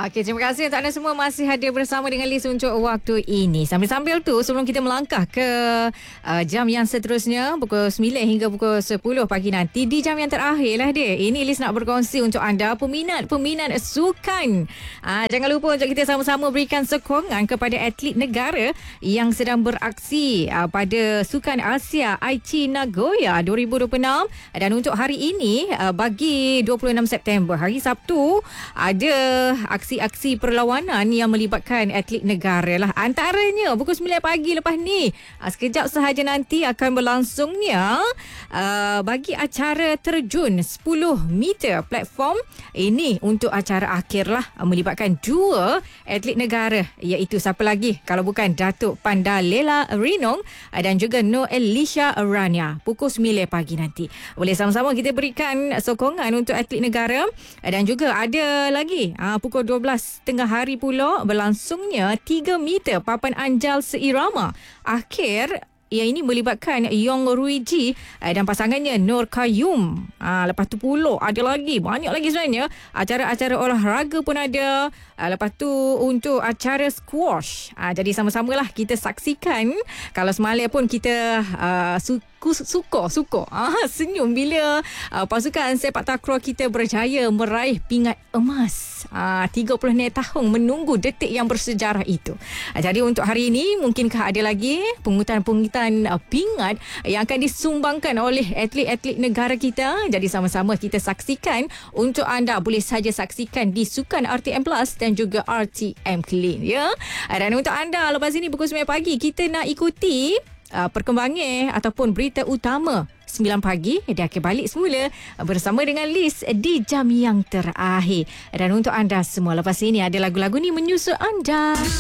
Okey, terima kasih untuk anda semua masih hadir bersama dengan Liz untuk waktu ini. Sambil-sambil tu, sebelum kita melangkah ke jam yang seterusnya, pukul 9 hingga pukul 10 pagi nanti, di jam yang terakhir lah dia. Ini Liz nak berkongsi untuk anda, peminat-peminat sukan. Jangan lupa untuk kita sama-sama berikan sokongan kepada atlet negara yang sedang beraksi pada Sukan Asia Aichi Nagoya 2026. Dan untuk hari ini, bagi 26 September, hari Sabtu, ada aksi-aksi perlawanan yang melibatkan atlet negara lah. Antaranya pukul 9 pagi lepas ni. Sekejap sahaja nanti akan berlangsungnya bagi acara terjun 10 meter platform. Ini untuk acara akhir lah, melibatkan dua atlet negara, iaitu siapa lagi kalau bukan Datuk Pandalela Rinong dan juga Noor Elisha Rania. Pukul 9 pagi nanti. Boleh sama-sama kita berikan sokongan untuk atlet negara. Dan juga ada lagi pukul 12 tengah hari pula berlangsungnya 3 meter papan anjal seirama akhir, yang ini melibatkan Yong Ruiji dan pasangannya Nur Qayyum. Lepas tu pula ada lagi, banyak lagi sebenarnya. Acara-acara olahraga pun ada. Lepas tu untuk acara squash. Jadi sama-samalah kita saksikan. Kalau semalam pun kita suka senyum bila pasukan sepak takraw kita berjaya meraih pingat emas. 30 tahun menunggu detik yang bersejarah itu. Jadi untuk hari ini mungkinkah ada lagi pungutan-pungutan pingat yang akan disumbangkan oleh atlet-atlet negara kita. Jadi sama-sama kita saksikan. Untuk anda boleh saja saksikan di Sukan RTM Plus dan juga RTM Clean, ya. Dan untuk anda lepas ini pukul 9 pagi kita nak ikuti perkembangan ataupun berita utama 9 pagi. Dia akan balik semula bersama dengan Liz di jam yang terakhir. Dan untuk anda semua, lepas ini ada lagu-lagu ni menyusul anda.